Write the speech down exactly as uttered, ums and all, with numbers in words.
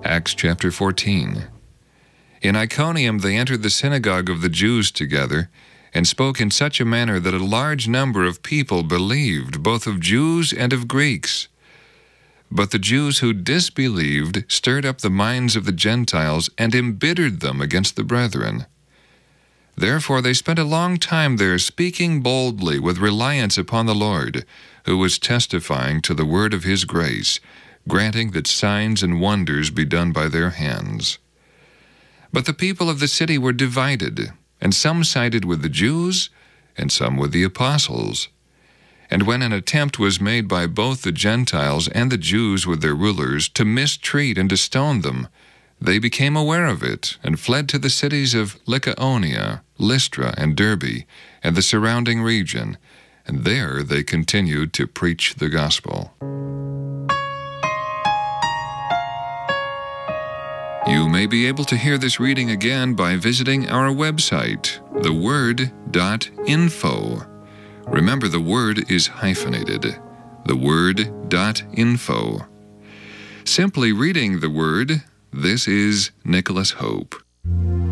Acts chapter fourteen. In Iconium they entered the synagogue of the Jews together, and spoke in such a manner that a large number of people believed, both of Jews and of Greeks. But the Jews who disbelieved stirred up the minds of the Gentiles and embittered them against the brethren. Therefore they spent a long time there, speaking boldly with reliance upon the Lord, who was testifying to the word of his grace, granting that signs and wonders be done by their hands. But the people of the city were divided, and some sided with the Jews, and some with the apostles. And when an attempt was made by both the Gentiles and the Jews with their rulers to mistreat and to stone them, they became aware of it, and fled to the cities of Lycaonia, Lystra, and Derbe, and the surrounding region, and there they continued to preach the gospel. You may be able to hear this reading again by visiting our website, the word dot info. Remember, the word is hyphenated, the word dot info. Simply reading the word, this is Nicholas Hope.